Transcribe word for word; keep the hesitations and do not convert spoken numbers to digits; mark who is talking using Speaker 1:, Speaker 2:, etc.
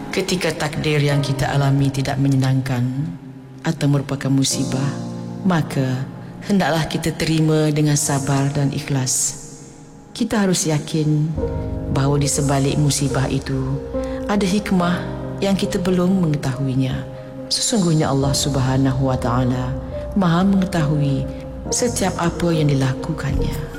Speaker 1: Ketika takdir yang kita alami tidak menyenangkan atau merupakan musibah, maka hendaklah kita terima dengan sabar dan ikhlas. Kita harus yakin bahawa di sebalik musibah itu ada hikmah yang kita belum mengetahuinya. Sesungguhnya Allah Subhanahu wa Ta'ala Maha mengetahui setiap apa yang dilakukannya.